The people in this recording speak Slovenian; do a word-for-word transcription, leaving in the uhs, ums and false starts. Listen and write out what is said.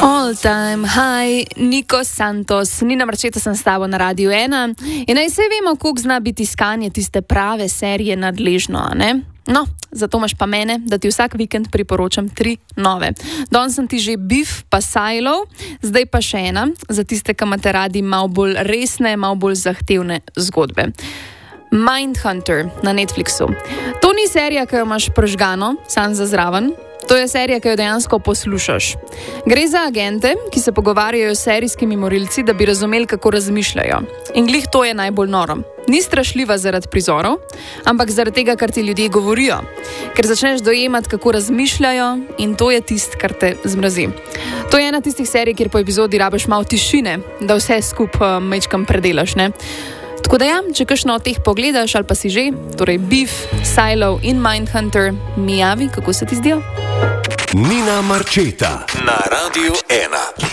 All time high, Niko Santos, Nina Marčeta sem s tabo na Radiu ena in naj se vemo, koliko zna biti iskanje tiste prave serije nadležno, a ne? No, zato imaš pa mene, da ti vsak vikend priporočam tri nove. Danes sem ti že Beef pa Silo, zdaj pa še ena, za tiste, ki imate radi malo bolj resne, malo bolj zahtevne zgodbe. Mindhunter na Netflixu. To ni serija, ki jo imaš prežgano, sam za zraven. To je serija, ki jo dejansko poslušaš. Gre za agente, ki se pogovarjajo s serijskimi morilci, da bi razumeli, kako razmišljajo. In glih to je najbolj noro. Ni strašljiva zaradi prizorov, ampak zaradi tega, kar ti ljudje govorijo. Ker začneš dojemati, kako razmišljajo, in to je tist, kar te zmrazi. To je ena tistih serij, kjer po epizodi rabiš malo tišine, da vse skupaj majčkam predelaš, ne? Tako da ja, če kakšno od teh pogledaš ali pa si že, torej Beef, Silo in Mindhunter, mi javi, kako se ti zdijo. Nina Marčeta na Radiu ena.